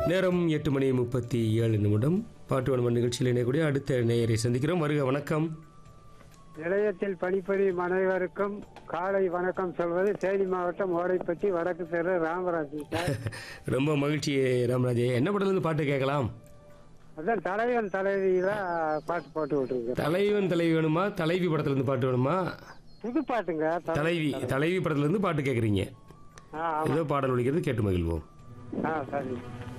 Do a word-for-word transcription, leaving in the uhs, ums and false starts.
நேரம் எட்டு மணி முப்பத்தி ஏழு நிமிடம். பாட்டு வனமன் நிகழ்ச்சியில் இணையக்கூடிய அடுத்த நேயரை சந்திக்கிறோம். வருக, வணக்கம். நிலையத்தில் பணிபுரியும் அனைவருக்கும் காலை வணக்கம் சொல்வது தேனி மாவட்டம் ஓடைப்பட்டி வடக்கு தெரு ராமராஜ் சார். ரொம்ப மகிழ்ச்சி ராமராஜே. என்ன படத்துலேருந்து பாட்டு கேட்கலாம்? அதான் தலைவன் தலைவியில பாட்டு போட்டு விட்டுருக்கு. தலைவன் தலைவி வேணுமா, தலைவி படத்துலேருந்து பாட்டு வேணுமா? புது பாட்டுங்க. தலைவி தலைவி படத்துலேருந்து பாட்டு கேட்குறீங்க. ஆ, ஏதோ பாடல் ஒழிக்கிறது, கேட்டு மகிழ்வோம். ஆ சரி.